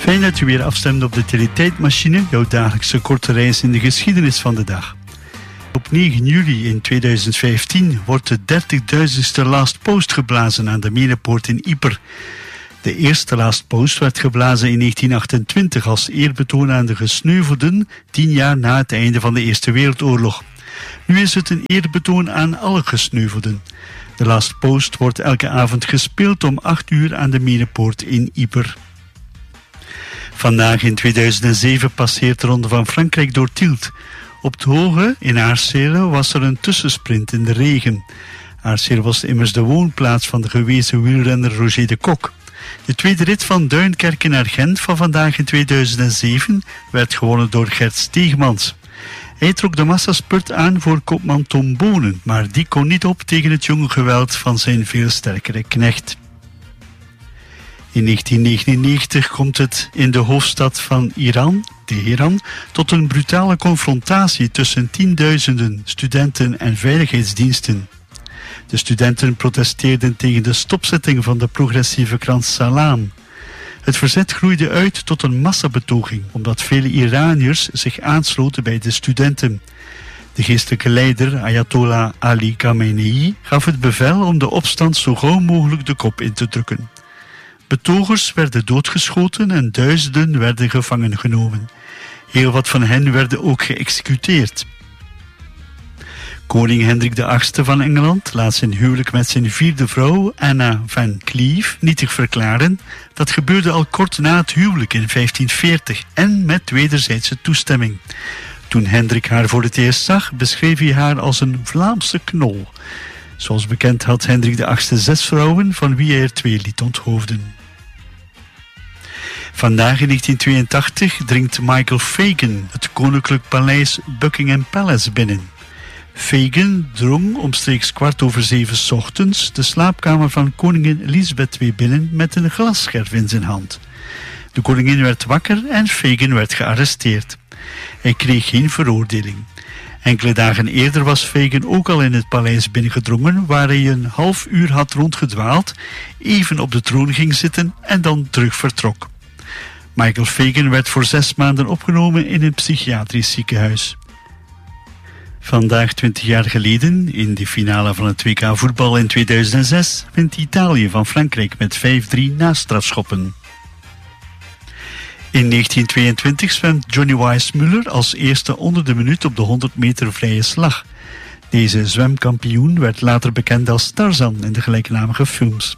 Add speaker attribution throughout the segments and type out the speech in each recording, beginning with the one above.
Speaker 1: Fijn dat u weer afstemt op de Teletijdmachine, jouw dagelijkse korte reis in de geschiedenis van de dag. Op 9 juli in 2015 wordt de 30.000ste Last Post geblazen aan de Menepoort in Ieper. De eerste Last Post werd geblazen in 1928 als eerbetoon aan de gesneuvelden 10 jaar na het einde van de Eerste Wereldoorlog. Nu is het een eerbetoon aan alle gesneuvelden. De Last Post wordt elke avond gespeeld om 8 uur aan de Menepoort in Ieper. Vandaag in 2007 passeert de Ronde van Frankrijk door Tielt. Op het Hoge in Aarsele was er een tussensprint in de regen. Aarsele was immers de woonplaats van de gewezen wielrenner Roger de Kok. De tweede rit van Duinkerke naar Gent van vandaag in 2007 werd gewonnen door Gert Steegmans. Hij trok de massaspurt aan voor kopman Tom Bonen, maar die kon niet op tegen het jonge geweld van zijn veel sterkere knecht. In 1999 komt het in de hoofdstad van Iran, Teheran, tot een brutale confrontatie tussen tienduizenden studenten en veiligheidsdiensten. De studenten protesteerden tegen de stopzetting van de progressieve krant Salam. Het verzet groeide uit tot een massabetoging, omdat vele Iraniërs zich aansloten bij de studenten. De geestelijke leider, Ayatollah Ali Khamenei, gaf het bevel om de opstand zo gauw mogelijk de kop in te drukken. Betogers werden doodgeschoten en duizenden werden gevangen genomen. Heel wat van hen werden ook geëxecuteerd. Koning Hendrik VIII van Engeland laat zijn huwelijk met zijn vierde vrouw, Anna van Cleef, nietig verklaren. Dat gebeurde al kort na het huwelijk in 1540 en met wederzijdse toestemming. Toen Hendrik haar voor het eerst zag, beschreef hij haar als een Vlaamse knol. Zoals bekend had Hendrik VIII 6 vrouwen, van wie hij er 2 liet onthoofden. Vandaag in 1982 dringt Michael Fagan het koninklijk paleis Buckingham Palace binnen. Fagan drong omstreeks 6:15 's ochtends de slaapkamer van koningin Elizabeth II binnen met een glasscherf in zijn hand. De koningin werd wakker en Fagan werd gearresteerd. Hij kreeg geen veroordeling. Enkele dagen eerder was Fagan ook al in het paleis binnengedrongen, waar hij een half uur had rondgedwaald, even op de troon ging zitten en dan terug vertrok. Michael Fagan werd voor 6 maanden opgenomen in een psychiatrisch ziekenhuis. Vandaag 20 jaar geleden, in de finale van het WK voetbal in 2006, wint Italië van Frankrijk met 5-3 na strafschoppen. In 1922 zwemt Johnny Weissmuller als eerste onder de minuut op de 100 meter vrije slag. Deze zwemkampioen werd later bekend als Tarzan in de gelijknamige films.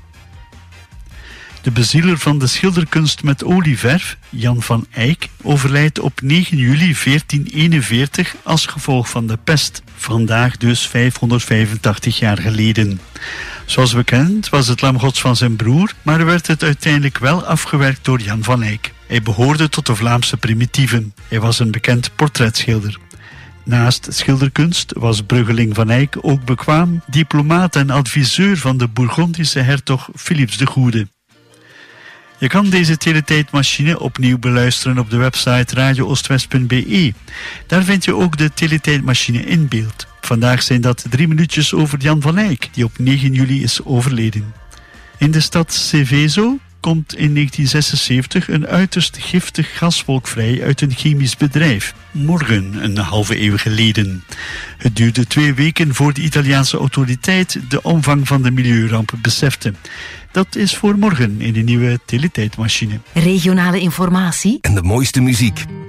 Speaker 1: De bezieler van de schilderkunst met olieverf, Jan van Eyck, overlijdt op 9 juli 1441 als gevolg van de pest. Vandaag dus 585 jaar geleden. Zoals bekend was het lam Gods van zijn broer, maar werd het uiteindelijk wel afgewerkt door Jan van Eyck. Hij behoorde tot de Vlaamse primitieven. Hij was een bekend portretschilder. Naast schilderkunst was Bruggeling van Eyck ook bekwaam diplomaat en adviseur van de Bourgondische hertog Philips de Goede. Je kan deze Teletijdmachine opnieuw beluisteren op de website radiooostwest.be. Daar vind je ook de Teletijdmachine in beeld. Vandaag zijn dat 3 minuutjes over Jan van Eyck, die op 9 juli is overleden. In de stad Seveso komt in 1976 een uiterst giftig gaswolk vrij uit een chemisch bedrijf. Morgen, een halve eeuw geleden. Het duurde 2 weken voor de Italiaanse autoriteit de omvang van de milieuramp besefte. Dat is voor morgen in de nieuwe Teletijdmachine.
Speaker 2: Regionale informatie
Speaker 3: en de mooiste muziek.